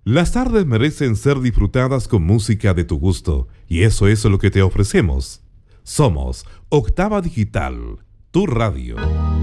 Las tardes merecen ser disfrutadas con música de tu gusto, y eso es lo que te ofrecemos. Somos Octava Digital, tu radio.